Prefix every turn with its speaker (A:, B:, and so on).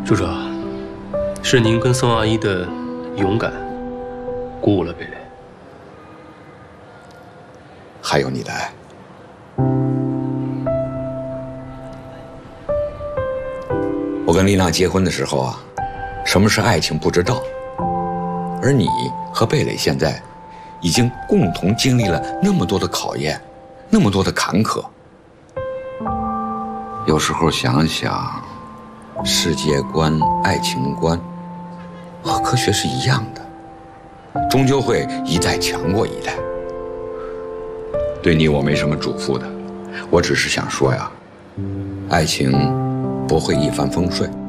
A: 处长，是您跟宋阿姨的勇敢鼓舞了贝蕾，
B: 还有你的爱。我跟丽娜结婚的时候啊，什么是爱情不知道，而你和贝蕾现在已经共同经历了那么多的考验，那么多的坎坷。有时候想想，世界观、爱情观和科学是一样的，终究会一代强过一代。对你我没什么嘱咐的，我只是想说呀，爱情不会一帆风顺。